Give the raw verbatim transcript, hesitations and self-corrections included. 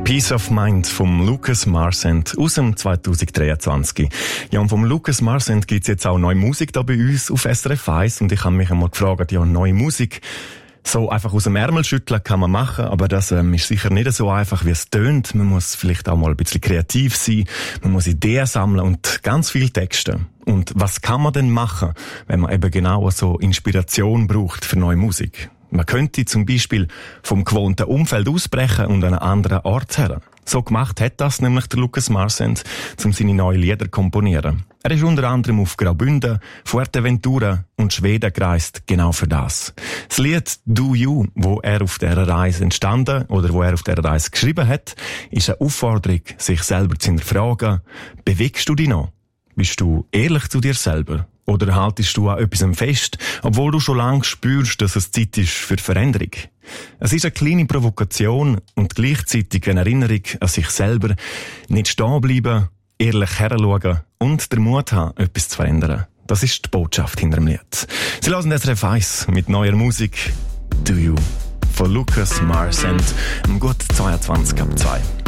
Peace of Mind vom Lucas Marsend aus dem zwanzig dreiundzwanzig. Ja, und vom Lucas Marsend gibt's jetzt auch neue Musik da bei uns auf S R F eins und ich habe mich einmal gefragt, ja, neue Musik so einfach aus dem Ärmel schütteln kann man machen, aber das ähm, ist sicher nicht so einfach, wie es tönt. Man muss vielleicht auch mal ein bisschen kreativ sein, man muss Ideen sammeln und ganz viel Texte. Und was kann man denn machen, wenn man eben genau so Inspiration braucht für neue Musik? Man könnte zum Beispiel vom gewohnten Umfeld ausbrechen und an einen anderen Ort her. So gemacht hat das nämlich der Lucas Marsend, um seine neuen Lieder zu komponieren. Er ist unter anderem auf Graubünden, Fuerteventura und Schweden gereist, genau für das. Das Lied «Do You», wo er auf dieser Reise entstanden oder wo er auf dieser Reise geschrieben hat, ist eine Aufforderung, sich selber zu hinterfragen. Bewegst du dich noch? Bist du ehrlich zu dir selber? Oder haltest du an etwas fest, obwohl du schon lange spürst, dass es Zeit ist für Veränderung? Es ist eine kleine Provokation und gleichzeitig eine Erinnerung an sich selber. Nicht stehen bleiben, ehrlich heranschauen und den Mut haben, etwas zu verändern. Das ist die Botschaft hinter dem Lied. Sie hören S R F eins mit neuer Musik «Do You» von Lucas Marsend um gut zweiundzwanzig ab zwei.